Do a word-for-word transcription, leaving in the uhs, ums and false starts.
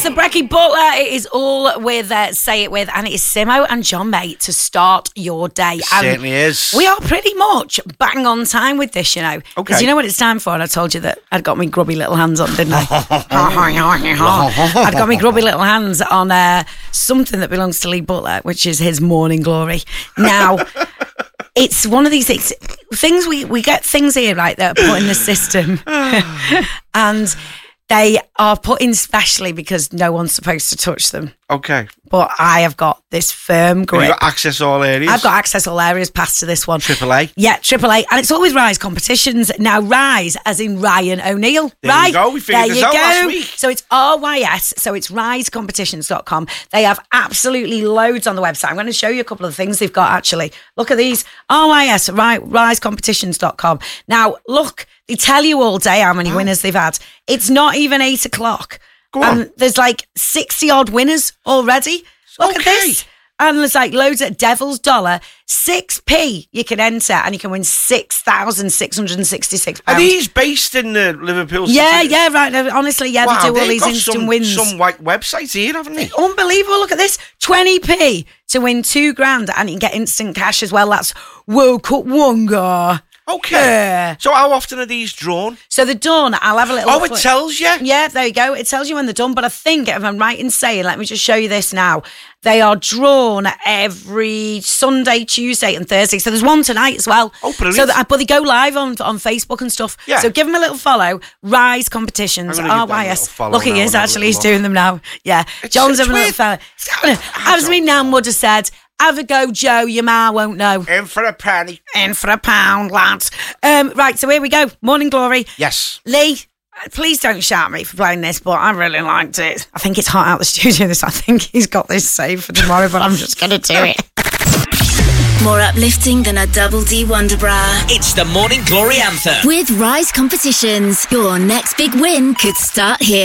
The Brecky Butler, it is all with uh, Say It With, and it is Simo and John May to start your day. It and certainly is. We are pretty much bang on time with this, you know. Okay. Because you know what it's time for, and I told you that I'd got my grubby little hands on, didn't I? I'd got my grubby little hands on uh, something that belongs to Lee Butler, which is his Morning Glory. Now, it's one of these things, things we, we get things here, right, that are put in the system. And they are put in specially because no one's supposed to touch them. Okay. But I have got this firm grip. You've got access all areas? I've got access all areas past to this one. Triple A? Yeah, Triple A. And it's all with Rise Competitions. Now, Rise, as in Ryan O'Neill. There right? you go. We figured there this you out go. last week. So it's R Y S. So it's rise competitions dot com. They have absolutely loads on the website. I'm going to show you a couple of the things they've got, actually. Look at these. R Y S, rise competitions dot com. Now, look, they tell you all day how many winners they've had. It's not even eight o'clock. Go on. And there's like sixty odd winners already. Look Okay. at this. And there's like loads of Devil's Dollar, six p you can enter and you can win six thousand six hundred sixty-six pounds. Are these based in the Liverpool City? Yeah, yeah, right. No, honestly, yeah, Wow, they do all they've these got instant some, wins. some white websites here, haven't they? Unbelievable. Look at this. twenty p to win two grand and you can get instant cash as well. That's World Cup Wonga. Okay. Yeah. So how often are these drawn? So they're done. I'll have a little Oh, look it for- tells you? Yeah, there you go. It tells you when they're done. But I think, if I'm right in saying, let me just show you this now. They are drawn every Sunday, Tuesday and Thursday. So there's one tonight as well. Oh, brilliant. So that, but they go live on on Facebook and stuff. Yeah. So give them a little follow. Rise Competitions, I'm gonna give them a R Y little S. follow Look, he now is and have a actually. He's little doing them now. Yeah. It's- John's it's having a little weird. fella. It's having a- As me nan would have said, have a go, Joe. Your ma won't know. In for a penny. In for a pound, lads. Um, right, so here we go. Morning Glory. Yes. Lee, please don't shout at me for playing this, but I really liked it. I think it's hot out the studio. This, I think he's got this saved for tomorrow, but I'm just going to do it. More uplifting than a double D Wonder Bra. It's the Morning Glory Anthem. With Rise Competitions, your next big win could start here.